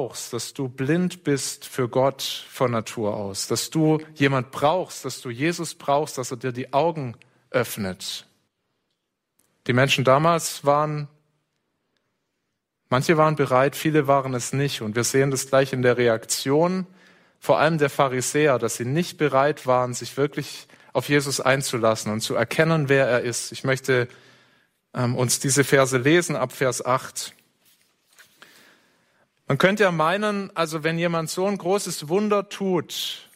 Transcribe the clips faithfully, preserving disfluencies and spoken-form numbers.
brauchst, dass du blind bist für Gott von Natur aus, dass du jemand brauchst, dass du Jesus brauchst, dass er dir die Augen öffnet. Die Menschen damals waren, manche waren bereit, viele waren es nicht. Und wir sehen das gleich in der Reaktion, vor allem der Pharisäer, dass sie nicht bereit waren, sich wirklich auf Jesus einzulassen und zu erkennen, wer er ist. Ich möchte ähm, uns diese Verse lesen, ab Vers acht. Man könnte ja meinen, also wenn jemand so ein großes Wunder tut,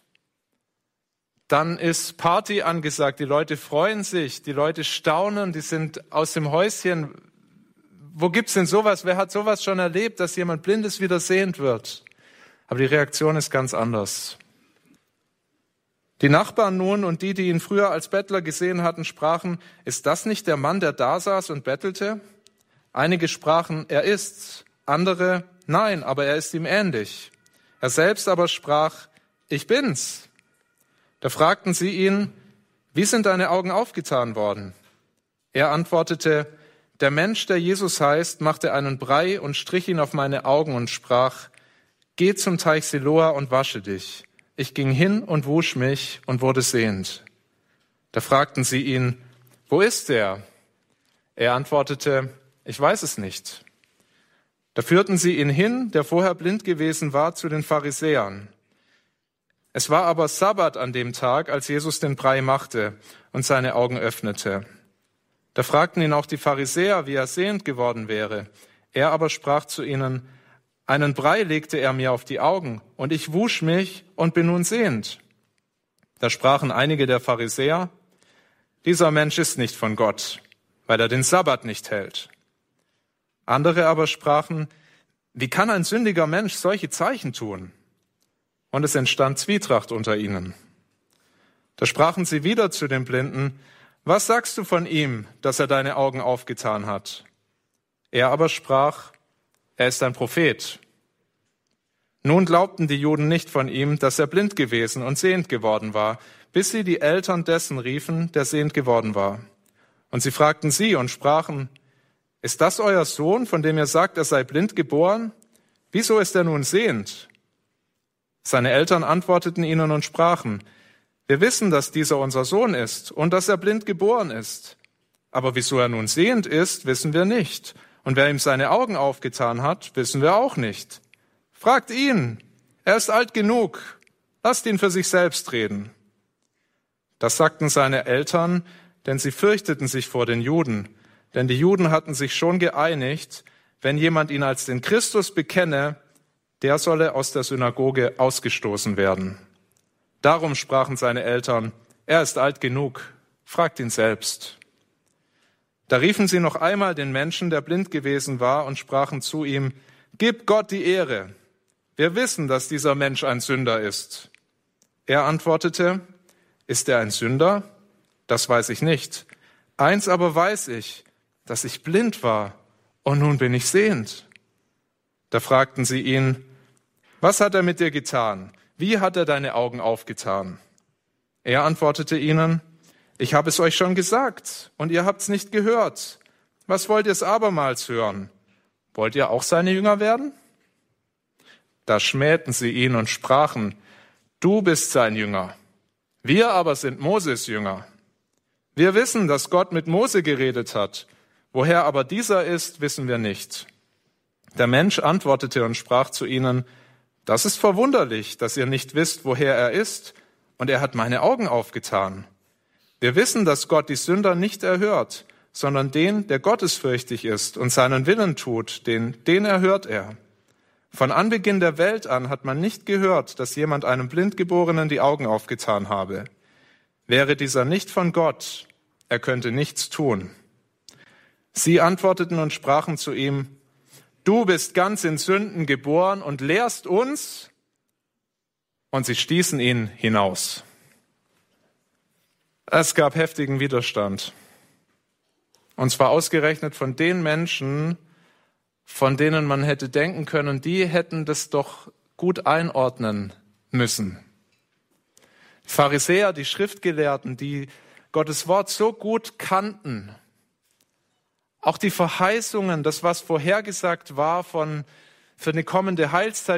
dann ist Party angesagt, die Leute freuen sich, die Leute staunen, die sind aus dem Häuschen. Wo gibt's denn sowas? Wer hat sowas schon erlebt, dass jemand Blindes wieder sehend wird? Aber die Reaktion ist ganz anders. Die Nachbarn nun und die, die ihn früher als Bettler gesehen hatten, sprachen, ist das nicht der Mann, der da saß und bettelte? Einige sprachen, er ist's. Andere, nein, aber er ist ihm ähnlich. Er selbst aber sprach, ich bin's. Da fragten sie ihn, wie sind deine Augen aufgetan worden? Er antwortete, der Mensch, der Jesus heißt, machte einen Brei und strich ihn auf meine Augen und sprach, geh zum Teich Siloa und wasche dich. Ich ging hin und wusch mich und wurde sehend. Da fragten sie ihn, wo ist er? Er antwortete, ich weiß es nicht. Da führten sie ihn hin, der vorher blind gewesen war, zu den Pharisäern. Es war aber Sabbat an dem Tag, als Jesus den Brei machte und seine Augen öffnete. Da fragten ihn auch die Pharisäer, wie er sehend geworden wäre. Er aber sprach zu ihnen, einen Brei legte er mir auf die Augen, und ich wusch mich und bin nun sehend. Da sprachen einige der Pharisäer, dieser Mensch ist nicht von Gott, weil er den Sabbat nicht hält. Andere aber sprachen, wie kann ein sündiger Mensch solche Zeichen tun? Und es entstand Zwietracht unter ihnen. Da sprachen sie wieder zu dem Blinden, was sagst du von ihm, dass er deine Augen aufgetan hat? Er aber sprach, er ist ein Prophet. Nun glaubten die Juden nicht von ihm, dass er blind gewesen und sehend geworden war, bis sie die Eltern dessen riefen, der sehend geworden war. Und sie fragten sie und sprachen, ist das euer Sohn, von dem ihr sagt, er sei blind geboren? Wieso ist er nun sehend? Seine Eltern antworteten ihnen und sprachen, wir wissen, dass dieser unser Sohn ist und dass er blind geboren ist. Aber wieso er nun sehend ist, wissen wir nicht. Und wer ihm seine Augen aufgetan hat, wissen wir auch nicht. Fragt ihn, er ist alt genug, lasst ihn für sich selbst reden. Das sagten seine Eltern, denn sie fürchteten sich vor den Juden. Denn die Juden hatten sich schon geeinigt, wenn jemand ihn als den Christus bekenne, der solle aus der Synagoge ausgestoßen werden. Darum sprachen seine Eltern, er ist alt genug, fragt ihn selbst. Da riefen sie noch einmal den Menschen, der blind gewesen war, und sprachen zu ihm, gib Gott die Ehre. Wir wissen, dass dieser Mensch ein Sünder ist. Er antwortete, ist er ein Sünder? Das weiß ich nicht. Eins aber weiß ich, dass ich blind war und nun bin ich sehend. Da fragten sie ihn, was hat er mit dir getan? Wie hat er deine Augen aufgetan? Er antwortete ihnen, ich habe es euch schon gesagt und ihr habt's nicht gehört. Was wollt ihr es abermals hören? Wollt ihr auch seine Jünger werden? Da schmähten sie ihn und sprachen, du bist sein Jünger. Wir aber sind Moses Jünger. Wir wissen, dass Gott mit Mose geredet hat. Woher aber dieser ist, wissen wir nicht. Der Mensch antwortete und sprach zu ihnen, das ist verwunderlich, dass ihr nicht wisst, woher er ist, und er hat meine Augen aufgetan. Wir wissen, dass Gott die Sünder nicht erhört, sondern den, der gottesfürchtig ist und seinen Willen tut, den, den erhört er. Von Anbeginn der Welt an hat man nicht gehört, dass jemand einem Blindgeborenen die Augen aufgetan habe. Wäre dieser nicht von Gott, er könnte nichts tun. Sie antworteten und sprachen zu ihm, du bist ganz in Sünden geboren und lehrst uns? Und sie stießen ihn hinaus. Es gab heftigen Widerstand. Und zwar ausgerechnet von den Menschen, von denen man hätte denken können, die hätten das doch gut einordnen müssen. Die Pharisäer, die Schriftgelehrten, die Gottes Wort so gut kannten, auch die Verheißungen, das, was vorhergesagt war von, für eine kommende Heilszeit,